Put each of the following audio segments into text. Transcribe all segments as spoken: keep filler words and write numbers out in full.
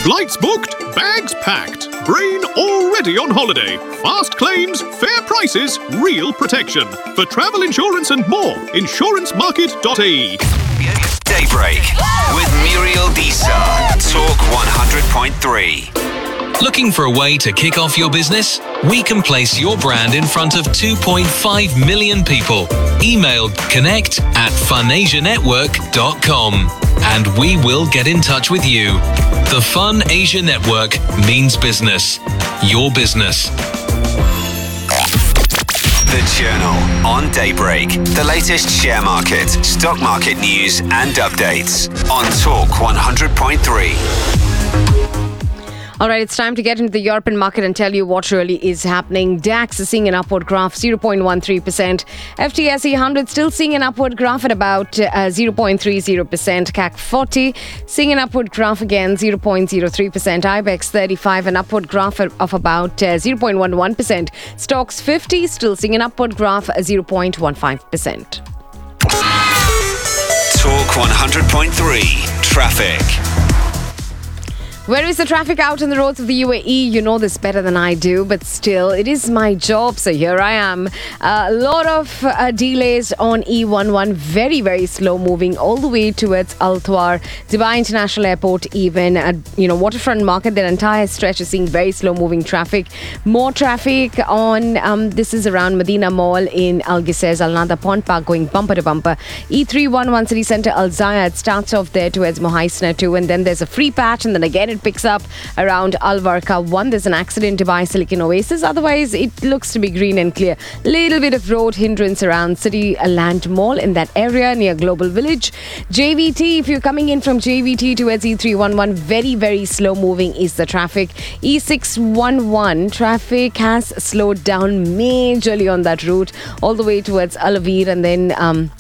Flights booked, bags packed, brain already on holiday. Fast claims, fair prices, real protection. For travel insurance and more, insurance market dot a e. Daybreak with Muriel Disa. Talk one hundred point three. Looking for a way to kick off your business? We can place your brand in front of two point five million people. Email connect at funasia network dot com and we will get in touch with you. The Fun Asia Network means business. Your business. The Journal on Daybreak. The latest share market, stock market news and updates on Talk one hundred point three. All right, it's time to get into the European market and tell you what really is happening. DAX is seeing an upward graph, zero point one three percent. F T S E one hundred still seeing an upward graph at about uh, zero point three zero percent. C A C forty seeing an upward graph again, zero point zero three percent. I BEX thirty-five, an upward graph of about uh, zero point one one percent. Stocks fifty still seeing an upward graph, zero point one five percent. Talk one hundred point three. Traffic. Where is the traffic out on the roads of the U A E? You know this better than I do, but still, it is my job, so here I am. Uh, a lot of uh, delays on E eleven, very, very slow moving all the way towards Al Thawar, Dubai International Airport even. Uh, you know, waterfront market, their entire stretch is seeing very slow moving traffic. More traffic on, um, this is around Medina Mall in Al Gisez, Al Nada Pond Park going bumper to bumper. E three eleven City Centre Al Zayed starts off there towards Mohaisna too, and then there's a free patch, and then again it picks up around Al Varka one. There's an accident by Silicon Oasis. Otherwise, it looks to be green and clear. Little bit of road hindrance around City Land Mall in that area near Global Village. J V T, if you're coming in from J V T towards E three eleven, very, very slow moving is the traffic. E six eleven, traffic has slowed down majorly on that route all the way towards Alavir, and then um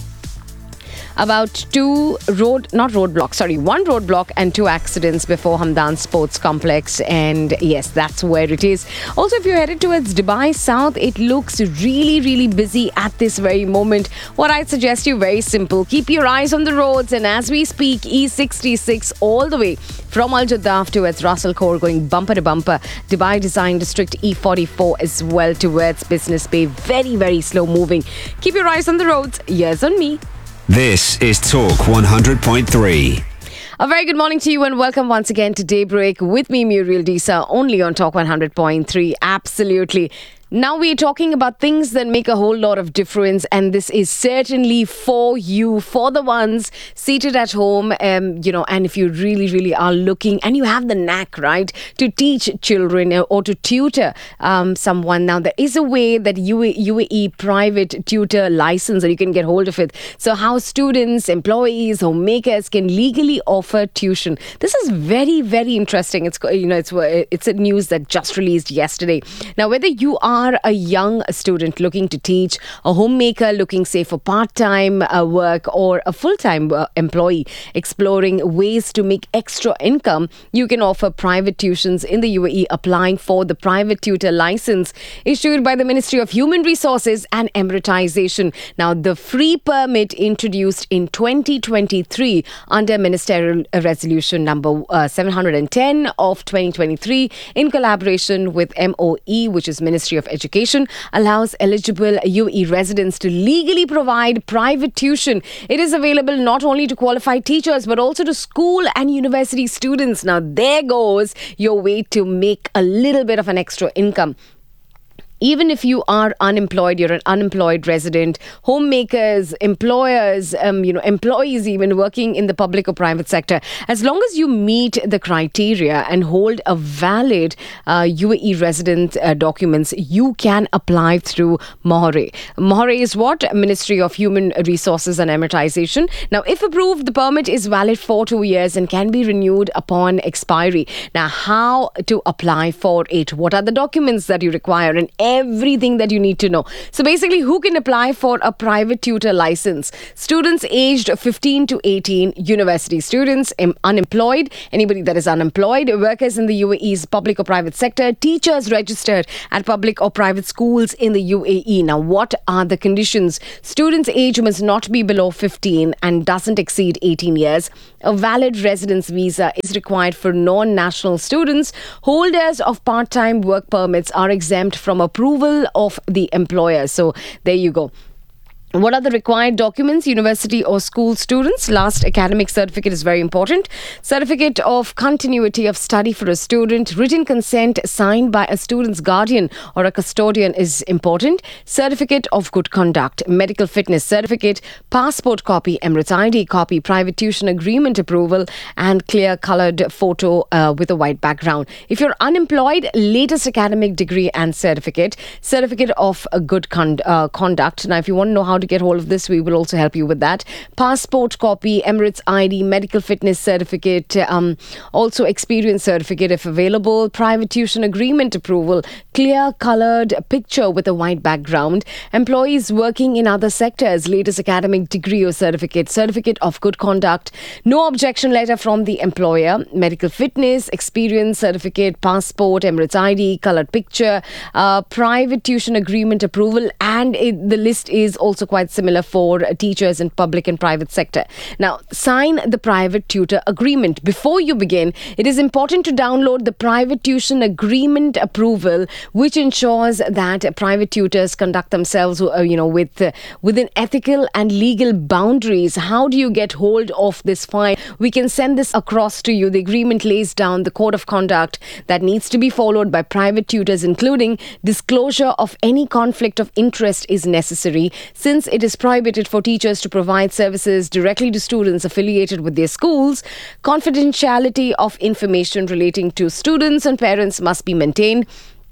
about two road, not roadblocks, sorry, one roadblock and two accidents before Hamdan Sports Complex. And yes, that's where it is. Also, if you're headed towards Dubai South, it looks really, really busy at this very moment. What I'd suggest you, very simple. Keep your eyes on the roads. And as we speak, E sixty-six all the way from Al Jaddaf towards Russell Khor going bumper to bumper. Dubai Design District E forty-four as well towards Business Bay. Very, very slow moving. Keep your eyes on the roads. Here's on me. This is Talk one hundred point three. A very good morning to you and welcome once again to Daybreak with me, Muriel Disa, only on Talk one hundred point three. Absolutely. Now we're talking about things that make a whole lot of difference, and this is certainly for you, for the ones seated at home, um, you know, and if you really, really are looking and you have the knack, right, to teach children or to tutor um, someone. Now, there is a way that U A E private tutor license, and you can get hold of it. So how students, employees, homemakers can legally offer tuition. This is very, very interesting. It's, you know, it's, it's a news that just released yesterday. Now, whether you are Are a young student looking to teach, a homemaker looking, say, for part-time uh, work, or a full-time uh, employee exploring ways to make extra income, you can offer private tuitions in the U A E, applying for the private tutor license issued by the Ministry of Human Resources and Emiratisation. Now, the free permit introduced in twenty twenty-three under Ministerial Resolution number uh, seven hundred ten of twenty twenty-three in collaboration with M O E, which is Ministry of Education, allows eligible U A E residents to legally provide private tuition. It is available not only to qualified teachers but also to school and university students. Now, there goes your way to make a little bit of an extra income. Even if you are unemployed, you're an unemployed resident, homemakers, employers, um, you know, employees even working in the public or private sector, as long as you meet the criteria and hold a valid uh, U A E resident uh, documents, you can apply through Mohore. Mohore is what? Ministry of Human Resources and Emiratisation. Now, if approved, the permit is valid for two years and can be renewed upon expiry. Now, how to apply for it? What are the documents that you require? And everything that you need to know. So basically, who can apply for a private tutor license? Students aged fifteen to eighteen, university students, em- unemployed, anybody that is unemployed, workers in the U A E's public or private sector, teachers registered at public or private schools in the U A E. Now, what are the conditions? Students' age must not be below fifteen and doesn't exceed eighteen years. A valid residence visa is required for non-national students. Holders of part-time work permits are exempt from approval of the employer. So there you go. What are the required documents? University or school students. Last academic certificate is very important. Certificate of continuity of study for a student. Written consent signed by a student's guardian or a custodian is important. Certificate of good conduct. Medical fitness certificate. Passport copy. Emirates I D copy. Private tuition agreement approval. And clear coloured photo uh, with a white background. If you're unemployed, latest academic degree and certificate. Certificate of uh, good con- uh, conduct. Now, if you want to know how to get hold of this, we will also help you with that. Passport copy, Emirates I D, medical fitness certificate, um, also experience certificate if available, private tuition agreement approval, clear coloured picture with a white background, employees working in other sectors, latest academic degree or certificate, certificate of good conduct, no objection letter from the employer, medical fitness, experience certificate, passport, Emirates I D, coloured picture, uh, private tuition agreement approval, and it, the list is also quite similar for teachers in public and private sector. Now, sign the private tutor agreement. Before you begin, it is important to download the private tuition agreement approval, which ensures that private tutors conduct themselves, uh, you know, with uh, within ethical and legal boundaries. How do you get hold of this file? We can send this across to you. The agreement lays down the code of conduct that needs to be followed by private tutors, including disclosure of any conflict of interest is necessary, since it is prohibited for teachers to provide services directly to students affiliated with their schools. Confidentiality of information relating to students and parents must be maintained.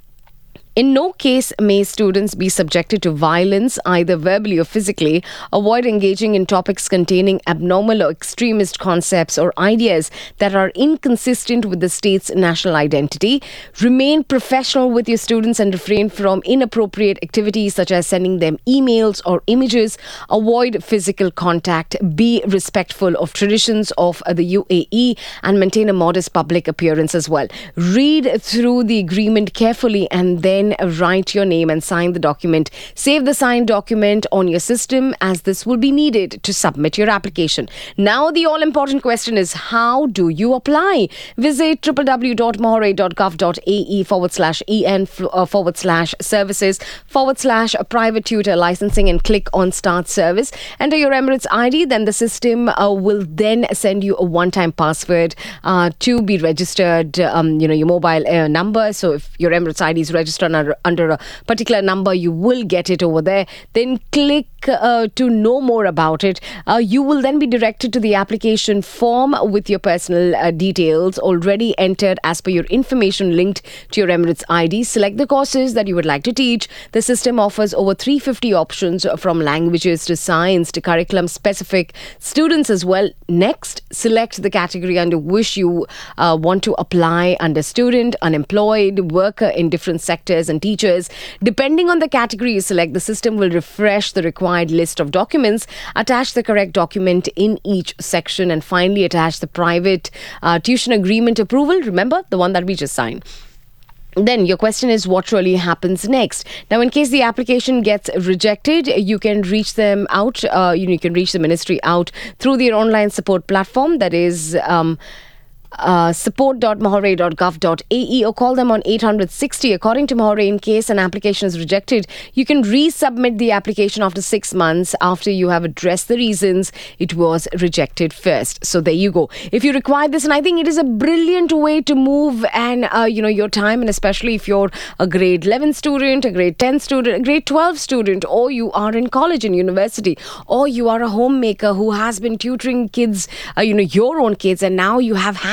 In no case may students be subjected to violence, either verbally or physically. Avoid engaging in topics containing abnormal or extremist concepts or ideas that are inconsistent with the state's national identity. Remain professional with your students and refrain from inappropriate activities such as sending them emails or images. Avoid physical contact. Be respectful of traditions of the U A E and maintain a modest public appearance as well. Read through the agreement carefully and then write your name and sign the document. Save the signed document on your system, as this will be needed to submit your application. Now, the all-important question is, how do you apply? Visit www.mohore.gov.ae forward slash en forward slash services forward slash private tutor licensing and click on start service. Enter your Emirates I D, then the system uh, will then send you a one-time password uh, to be registered, um, you know, your mobile uh, number. So if your Emirates I D is registered under, under a particular number, you will get it over there. Then click uh, to know more about it. Uh, you will then be directed to the application form with your personal uh, details already entered as per your information linked to your Emirates I D. Select the courses that you would like to teach. The system offers over three hundred fifty options, from languages to science to curriculum specific students as well. Next, select the category under which you uh, want to apply under student, unemployed, worker in different sectors and teachers. Depending on the category you select, the system will refresh the required list of documents, attach the correct document in each section, and finally attach the private uh, tuition agreement approval. Remember, the one that we just signed. Then your question is, what really happens next? Now, in case the application gets rejected, you can reach them out. Uh, you, you can reach the ministry out through their online support platform, that is um, Uh, support dot mohore dot gov dot a e, or call them on eight hundred sixty. According to Mohore, in case an application is rejected, you can resubmit the application after six months after you have addressed the reasons it was rejected first. So there you go. If you require this, and I think it is a brilliant way to move and uh, you know your time, and especially if you're a grade eleven student, a grade ten student, a grade twelve student, or you are in college and university, or you are a homemaker who has been tutoring kids, uh, you know your own kids, and now you have had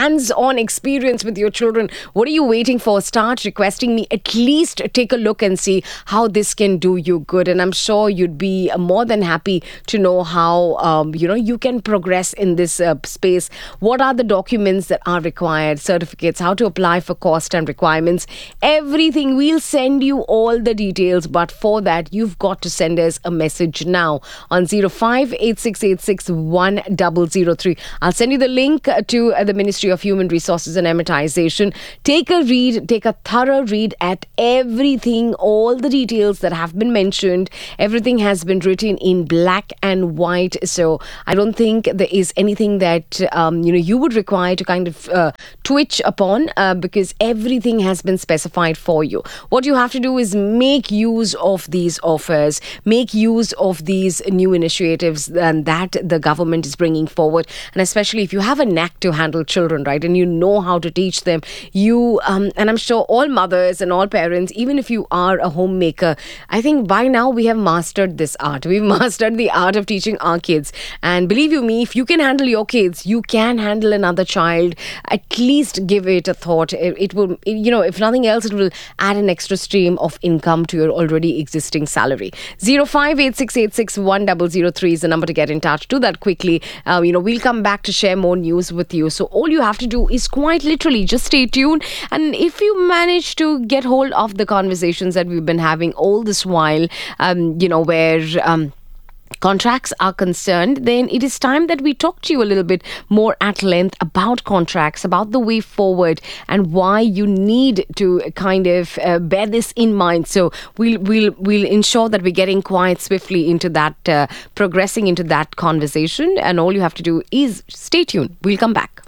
hands-on experience with your children, what are you waiting for? Start requesting me. At least take a look and see how this can do you good. And I'm sure you'd be more than happy to know how, um, you know, you can progress in this uh, space. What are the documents that are required? Certificates, how to apply for cost and requirements. Everything. We'll send you all the details. But for that, you've got to send us a message now on zero five eight six eight six one zero zero three. I'll send you the link to uh, the Ministry of Human Resources and Amortization. Take a read, take a thorough read at everything, all the details that have been mentioned. Everything has been written in black and white. So I don't think there is anything that um, you know you would require to kind of uh, twitch upon uh, because everything has been specified for you. What you have to do is make use of these offers, make use of these new initiatives and that the government is bringing forward. And especially if you have a knack to handle children, right, and you know how to teach them, you um, and I'm sure all mothers and all parents, even if you are a homemaker, I think by now we have mastered this art. We've mastered the art of teaching our kids. And believe you me, if you can handle your kids, you can handle another child. At least give it a thought. It, it will, it, you know, if nothing else, it will add an extra stream of income to your already existing salary. zero five eight six eight six one zero zero three is the number to get in touch. Do that quickly. Uh, you know, we'll come back to share more news with you. So all you have to do is quite literally just stay tuned. And if you manage to get hold of the conversations that we've been having all this while, um, you know, where... Um, contracts are concerned, then it is time that we talk to you a little bit more at length about contracts, about the way forward and why you need to kind of uh, bear this in mind. So we'll we'll we'll ensure that we're getting quite swiftly into that, uh, progressing into that conversation. And all you have to do is stay tuned. We'll come back.